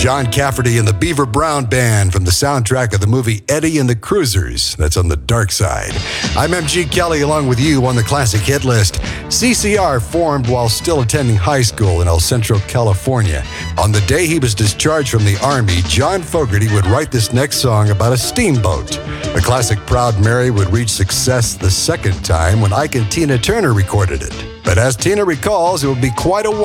John Cafferty and the Beaver Brown Band from the soundtrack of the movie Eddie and the Cruisers. That's on the dark side. I'm MG Kelly along with you on the Classic Hit List. CCR formed while still attending high school in El Centro, California. On the day he was discharged from the Army, John Fogerty would write this next song about a steamboat. The classic Proud Mary would reach success the second time when Ike and Tina Turner recorded it. But as Tina recalls, it would be quite a while